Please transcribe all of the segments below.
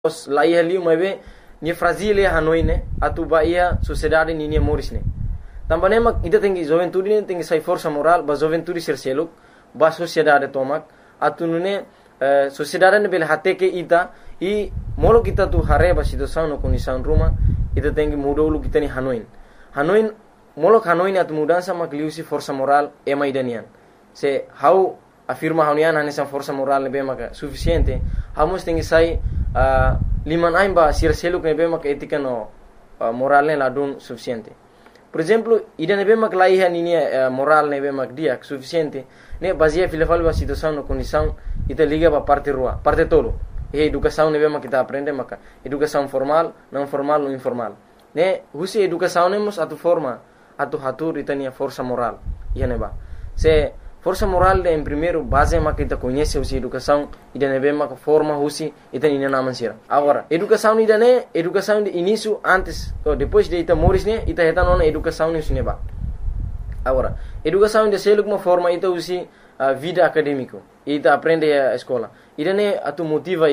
lá ia ali uma vez ni Brasília Hanoi né atu bahia sociedade ni moris né também mak ida tem juventude né tem sai força moral ba juventude ser seluk ba sociedade tomak atu né sociedade ne bel hate ke ida e molo kita tu hare ba situação no condição ruma ida tem mudou lu kita ni Hanoi molo Hanoi atu mudança mak liusi força moral e maidanian se how afirma Hanoi essa força moral ne be mak suficiente hamos tem sai liman aimba sir seluk nebe mak etika no moral ne ladun suficiente. Por exemplo, ida nebe mak laiha nini moral nebe mak dia suficiente ne basia filafal ba situação no condição ita liga ba parte rua, parte todo. E educação nebe mak kita aprende maka educação formal, não formal ou informal. Ne husi educação nemos atu forma, atu hatur itania força moral. Ia neba. Se força moral em primeiro base mak kita conhece usi educação ida nebe mak forma usi ita ina naman sira. Agora, educação ida ne educação de início antes ou depois de ita moris ne ita heta nona educação ne suneba. Agora, educação de seluk uma forma ita usi vida acadêmico. Ita aprende a escola. Ida ne atu motiva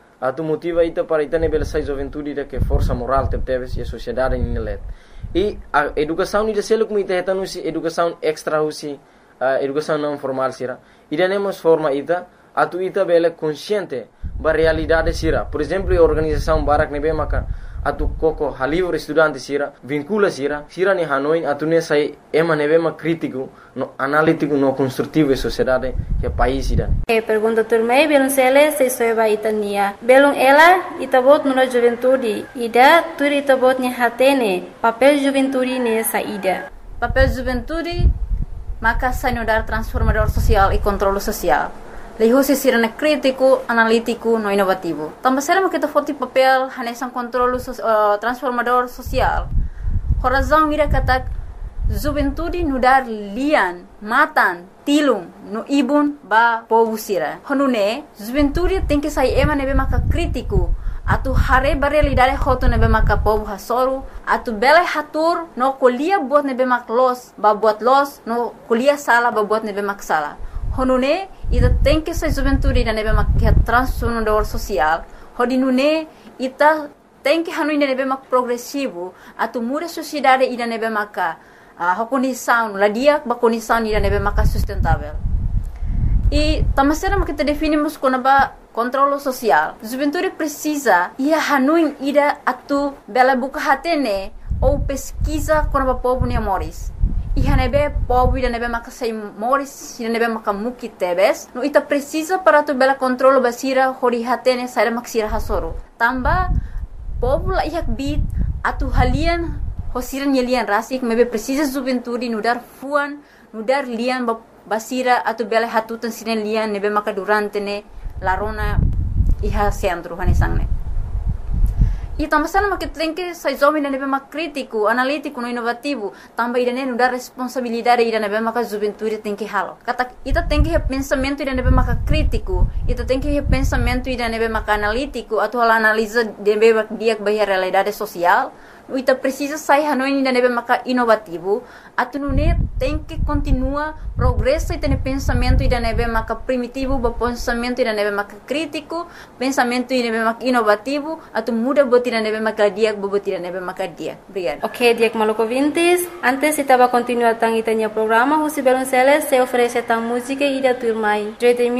ita para ita ne bela sai juventude ida que força moral teves e a sociedade ni let. E a educação ida seluk ita heta usi educação extra usi educação não formal sira iremos forma ita atu ita bela consciente ba realidade sira por exemplo a organização barak nebe maka atu koko halivre estudante sira vincula sira ni Hanoi atu ne sai ema nebe mak crítico no analítico no construtivo e sociedade que país ida pergunta turmei belum sele se soeba itania belum ela itabot no juventude ida turi itabot ni hatene papel juventude ne saída papel juventude maka sanudar transformador social e controle social. Lehusi sirana crítico, analítico, no inovativo. Também será que kita forte papel hanesan controle transformador social. Horazão ira kata juventude nudar lian, matan, tilung, no ibun ba povo sira. Honune juventude tem que sair ema nebe maka crítico. Atu hare realidade hoto nebe maka povo hasoru atu bela hatur no kuliah buat nebe mak los ba buat los no kuliah sala ba buat nebe mak sala honune ita tem que ser juventude da nebe mak transformador social hodinune ita tem que hanu nebe mak progressivo atu muda sociedade ida nebe maka condição ladia ba condição ida nebe maka sustentável e tamasera kita definimos como ba controle social. Juventude precisa ia hanuin ida atu bela buka hatene ou pesquisa quando o povo ne moris. E hanebe povo ida nebe maka sai moris, ida nebe maka muki tebes. No ita precisa para tu bela controle basira hori hatene sai maksira hasoro. Tamba povo la ihak bit atu halian hosiran yelian rasik mebe precisa juventude nudar fuan nudar lian basira atu bela hatutan sinen lian nebe maka durante ne larona iha centro hanisang ne e também sana que tem que sai jovem nebe mak crítico analítico no inovativo também ida ne dar responsabilidade ida nebe mak juventude tem que halo kata ita tem que pensamento ida nebe mak crítico ita tem que pensamento ida nebe mak analítico atau analisa nebe mak dia bahia realidade social ita precisa sair hanoi ida nebe mak inovativo atu ne tem que continua progresso e tem pensamento ida nebe mak primitivo ba pensamento ida nebe mak crítico pensamento ida nebe mak inovativo atu muda ida nebe mak dia bobot ida nebe mak dia obrigado. Ok, Diak Maluco Vintes antes estava continuar tang itanya programa Husi Belonceles se oferece tang música ida turmai